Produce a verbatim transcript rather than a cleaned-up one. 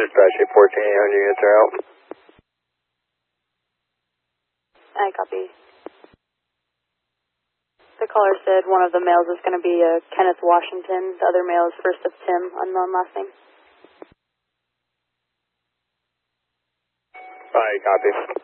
Dispatch eight fourteen, eight hundred units are out. I copy. The caller said one of the males is going to be uh, Kenneth Washington. The other male is first of Tim, unknown last name. I copy.